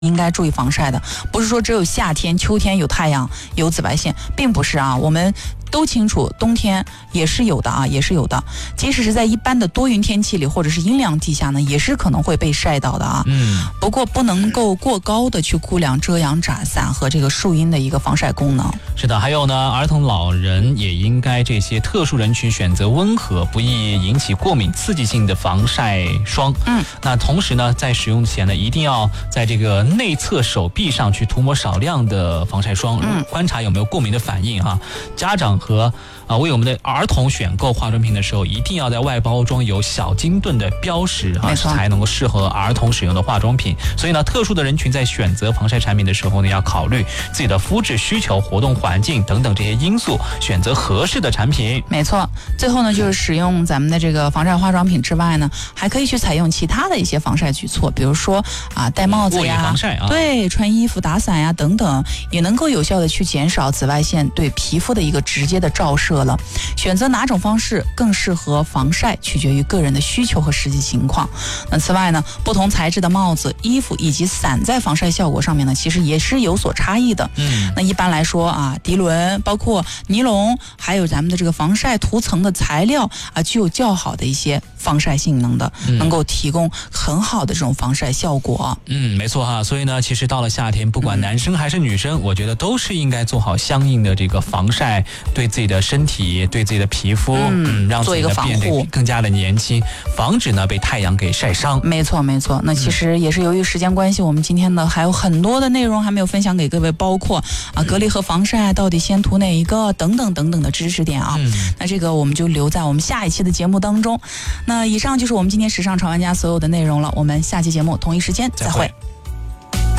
应该注意防晒的。不是说只有夏天、秋天有太阳、有紫外线，并不是啊。我们都清楚，冬天也是有的啊，也是有的。即使是在一般的多云天气里，或者是阴凉地下呢，也是可能会被晒到的啊。不过不能够过高的去估量遮阳伞和这个树荫的一个防晒功能。 是的，还有呢，儿童、老人也应该这些特殊人群选择温和、不易引起过敏刺激性的防晒霜。那同时呢，在使用前呢，一定要在这个内侧手臂上去涂抹少量的防晒霜，观察有没有过敏的反应哈。家长和为我们的儿童选购化妆品的时候，一定要在外包装有小金盾的标识啊，才能够适合儿童使用的化妆品。所以呢，特殊的人群在选择防晒产品的时候呢，要考虑自己的肤质需求、活动环境等等这些因素，选择合适的产品。 没错，最后呢，就是使用咱们的这个防晒化妆品之外呢，还可以去采用其他的一些防晒举措，比如说戴帽子呀， 防晒啊， 对，穿衣服、打伞呀等等，也能够有效的去减少紫外线对皮肤的一个直接的照射了。选择哪种方式更适合防晒，取决于个人的需求和实际情况。那此外呢，不同材质的帽子、衣服以及伞在防晒效果上面呢，其实也是有所差异的。那一般来说啊，涤纶、包括尼龙，还有咱们的这个防晒涂层的材料啊，具有较好的一些防晒性能的，能够提供很好的这种防晒效果。 没错哈。所以呢，其实到了夏天，不管男生还是女生，我觉得都是应该做好相应的这个防晒，对自己的身体、对自己的皮肤，让自己的变得更加的年轻，防止呢被太阳给晒伤。 没错没错。那其实也是由于时间关系，我们今天呢还有很多的内容还没有分享给各位，包括隔离和防晒到底先涂哪一个等等等等的知识点啊。那这个我们就留在我们下一期的节目当中。那以上就是我们今天时尚潮玩家所有的内容了，我们下期节目同一时间再会。